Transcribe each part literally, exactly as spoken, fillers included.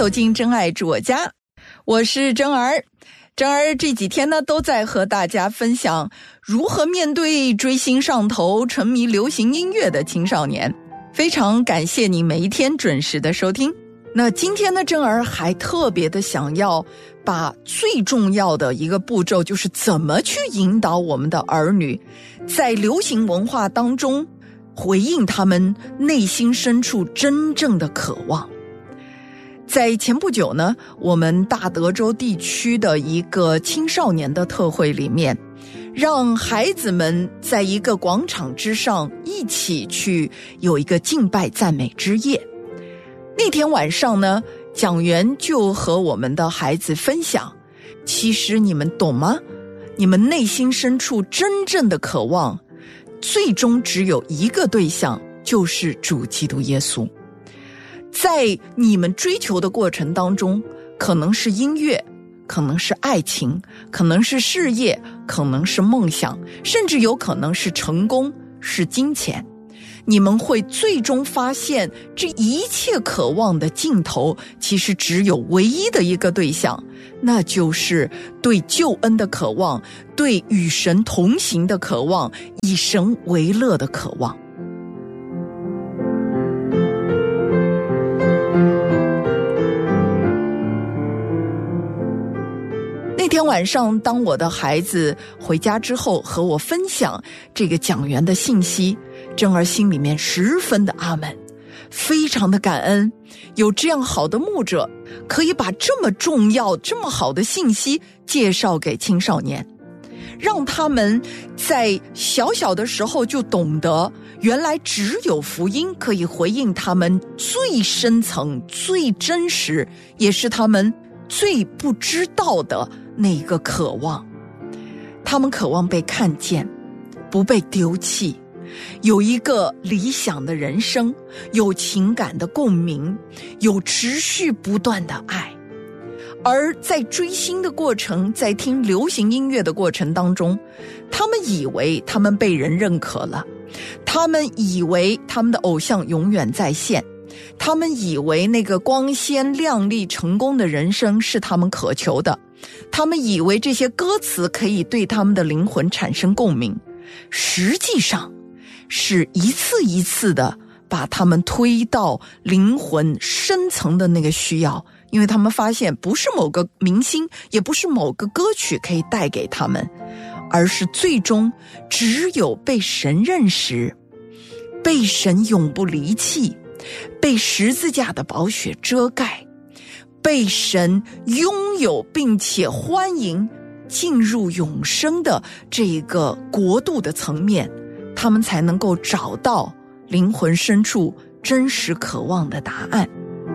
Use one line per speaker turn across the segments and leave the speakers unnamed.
走进真爱住我家，我是真儿。真儿这几天呢，都在和大家分享如何面对追星上头、沉迷流行音乐的青少年。非常感谢你每一天准时的收听。那今天呢，真儿还特别的想要把最重要的一个步骤，就是怎么去引导我们的儿女在流行文化当中回应他们内心深处真正的渴望。在前不久呢，我们大德州地区的一个青少年的特会里面，让孩子们在一个广场之上一起去有一个敬拜赞美之夜。那天晚上呢，讲员就和我们的孩子分享，其实你们懂吗？你们内心深处真正的渴望，最终只有一个对象，就是主基督耶稣。在你们追求的过程当中，可能是音乐，可能是爱情，可能是事业，可能是梦想，甚至有可能是成功，是金钱。你们会最终发现，这一切渴望的尽头，其实只有唯一的一个对象，那就是对救恩的渴望，对与神同行的渴望，以神为乐的渴望。那天晚上，当我的孩子回家之后和我分享这个讲员的信息，真儿心里面十分的阿们，非常的感恩，有这样好的牧者可以把这么重要这么好的信息介绍给青少年，让他们在小小的时候就懂得，原来只有福音可以回应他们最深层最真实，也是他们最不知道的那个渴望。他们渴望被看见，不被丢弃，有一个理想的人生，有情感的共鸣，有持续不断的爱。而在追星的过程，在听流行音乐的过程当中，他们以为他们被人认可了，他们以为他们的偶像永远在线，他们以为那个光鲜亮丽成功的人生是他们渴求的，他们以为这些歌词可以对他们的灵魂产生共鸣，实际上是一次一次的把他们推到灵魂深层的那个需要，因为他们发现不是某个明星，也不是某个歌曲可以带给他们，而是最终只有被神认识，被神永不离弃，被十字架的宝血遮盖，被神拥有并且欢迎进入永生的这个国度的层面，他们才能够找到灵魂深处真实渴望的答案。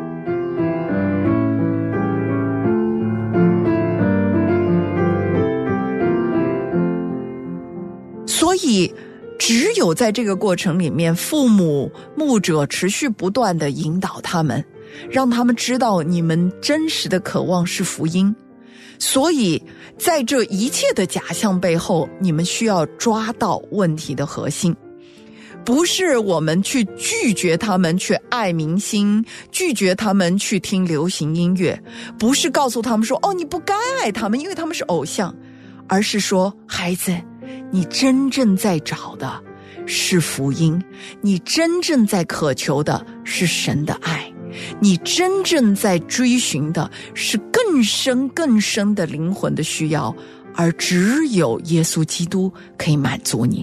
所以只有在这个过程里面，父母牧者持续不断地引导他们，让他们知道你们真实的渴望是福音。所以在这一切的假象背后，你们需要抓到问题的核心，不是我们去拒绝他们去爱明星，拒绝他们去听流行音乐，不是告诉他们说，哦，你不该爱他们，因为他们是偶像，而是说，孩子，你真正在找的是福音，你真正在渴求的是神的爱，你真正在追寻的是更深更深的灵魂的需要，而只有耶稣基督可以满足你。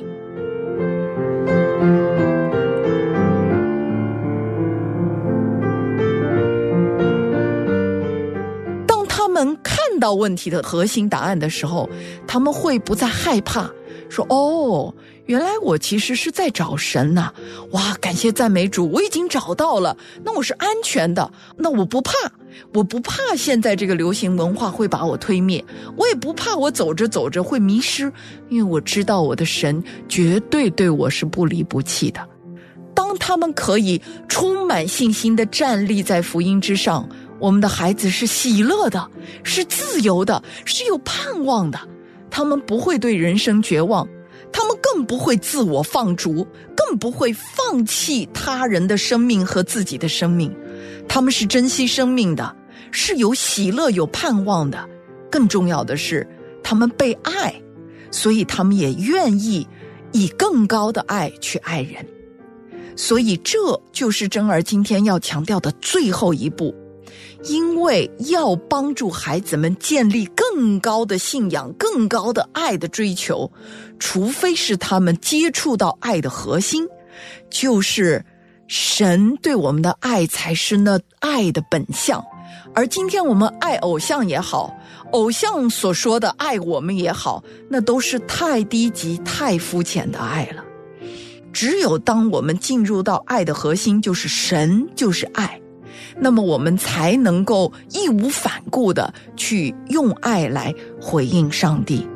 当他们看到问题的核心答案的时候，他们会不再害怕，说，哦，原来我其实是在找神呐、啊！哇，感谢赞美主，我已经找到了，那我是安全的，那我不怕，我不怕现在这个流行文化会把我推灭，我也不怕我走着走着会迷失，因为我知道我的神绝对对我是不离不弃的。当他们可以充满信心地站立在福音之上，我们的孩子是喜乐的，是自由的，是有盼望的，他们不会对人生绝望，他们更不会自我放逐，更不会放弃他人的生命和自己的生命，他们是珍惜生命的， 是有喜乐有盼望的，更重要的是他们被爱，所以他们也愿意以更高的爱去爱人。所以这就是珍儿今天要强调的最后一步，因为要帮助孩子们建立更高的信仰，更高的爱的追求，除非是他们接触到爱的核心，就是神对我们的爱才是那爱的本相。而今天我们爱偶像也好，偶像所说的爱我们也好，那都是太低级太肤浅的爱了。只有当我们进入到爱的核心，就是神就是爱，那么我们才能够义无反顾的去用爱来回应上帝。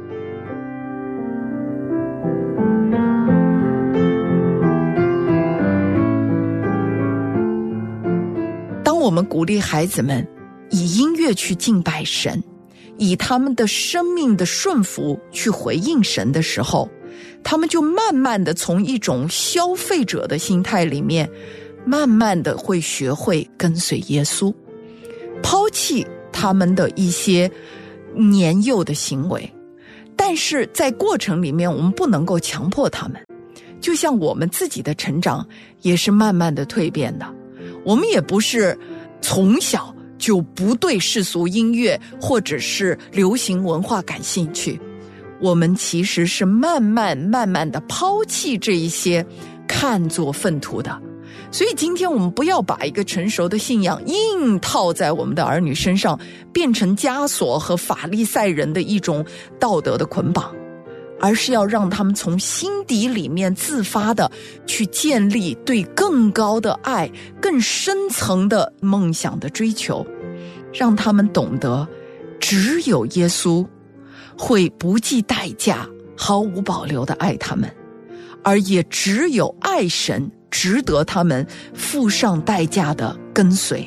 当我们鼓励孩子们以音乐去敬拜神，以他们的生命的顺服去回应神的时候，他们就慢慢的从一种消费者的心态里面，慢慢的会学会跟随耶稣，抛弃他们的一些年幼的行为。但是在过程里面，我们不能够强迫他们，就像我们自己的成长也是慢慢的蜕变的。我们也不是从小就不对世俗音乐或者是流行文化感兴趣，我们其实是慢慢慢慢的抛弃这一些，看作粪土的。所以今天我们不要把一个成熟的信仰硬套在我们的儿女身上，变成枷锁和法利赛人的一种道德的捆绑，而是要让他们从心底里面自发的去建立对更高的爱、更深层的梦想的追求，让他们懂得只有耶稣会不计代价毫无保留的爱他们，而也只有爱神值得他们付上代价的跟随。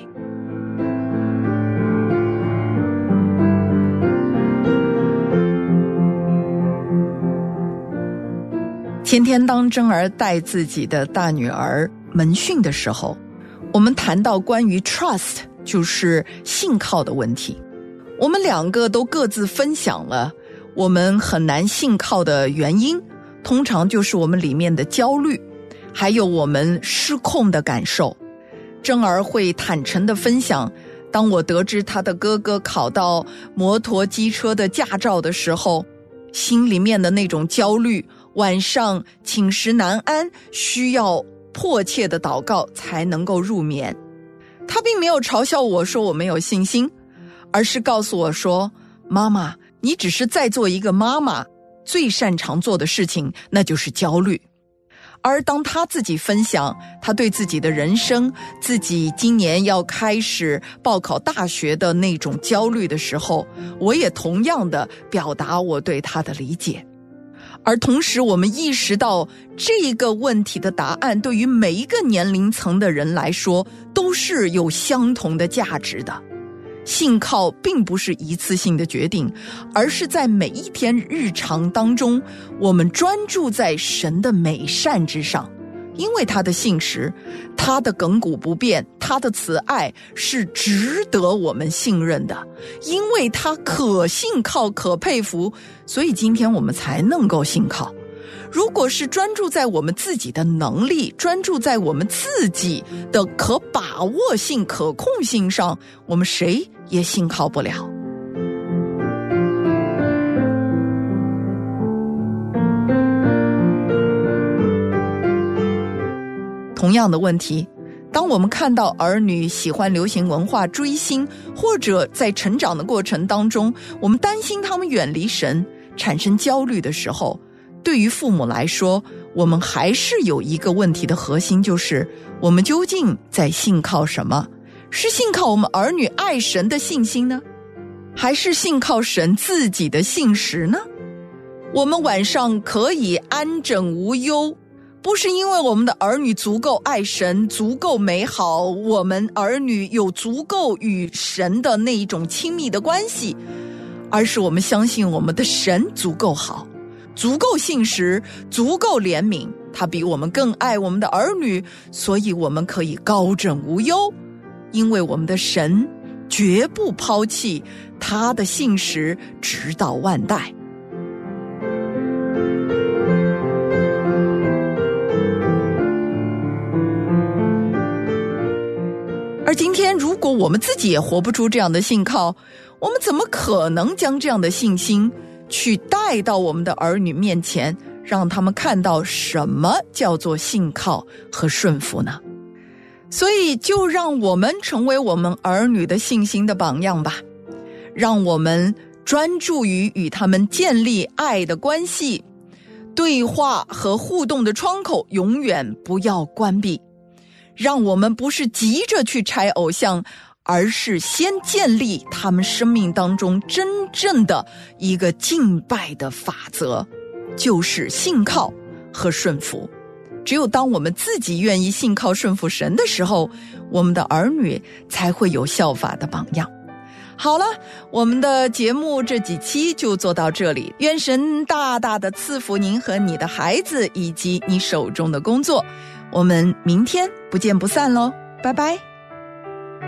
前天当珍儿带自己的大女儿门训的时候，我们谈到关于 trust， 就是信靠的问题。我们两个都各自分享了我们很难信靠的原因，通常就是我们里面的焦虑，还有我们失控的感受。珍儿会坦诚地分享，当我得知她的哥哥考到摩托机车的驾照的时候，心里面的那种焦虑，晚上寝食难安，需要迫切的祷告才能够入眠。她并没有嘲笑我说我没有信心，而是告诉我说，妈妈，你只是在做一个妈妈最擅长做的事情，那就是焦虑。而当他自己分享他对自己的人生，自己今年要开始报考大学的那种焦虑的时候，我也同样的表达我对他的理解。而同时我们意识到这个问题的答案对于每一个年龄层的人来说都是有相同的价值的。信靠并不是一次性的决定，而是在每一天日常当中，我们专注在神的美善之上，因为他的信实，他的亘古不变，他的慈爱是值得我们信任的，因为他可信靠可佩服，所以今天我们才能够信靠。如果是专注在我们自己的能力，专注在我们自己的可把握性、可控性上，我们谁也信靠不了。同样的问题，当我们看到儿女喜欢流行文化、追星，或者在成长的过程当中，我们担心他们远离神，产生焦虑的时候，对于父母来说，我们还是有一个问题的核心，就是我们究竟在信靠什么？是信靠我们儿女爱神的信心呢，还是信靠神自己的信实呢？我们晚上可以安枕无忧，不是因为我们的儿女足够爱神，足够美好，我们儿女有足够与神的那一种亲密的关系，而是我们相信我们的神足够好，足够信实，足够怜悯，他比我们更爱我们的儿女，所以我们可以高枕无忧，因为我们的神绝不抛弃他的信实，直到万代。而今天如果我们自己也活不出这样的信靠，我们怎么可能将这样的信心去带到我们的儿女面前，让他们看到什么叫做信靠和顺服呢？所以就让我们成为我们儿女的信心的榜样吧，让我们专注于与他们建立爱的关系，对话和互动的窗口永远不要关闭，让我们不是急着去拆偶像，而是先建立他们生命当中真正的一个敬拜的法则，就是信靠和顺服。只有当我们自己愿意信靠顺服神的时候，我们的儿女才会有效法的榜样。好了，我们的节目这几期就做到这里，愿神大大的赐福您和你的孩子以及你手中的工作，我们明天不见不散咯，拜拜。